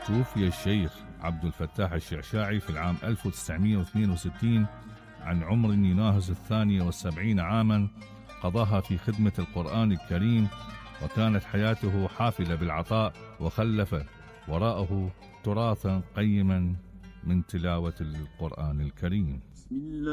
توفي الشيخ عبد الفتاح الشعشاعي في العام 1962 عن عمر يناهز 72 عاما قضاها في خدمة القرآن الكريم، وكانت حياته حافلة بالعطاء، وخلف وراءه تراثا قيما من تلاوة القرآن الكريم.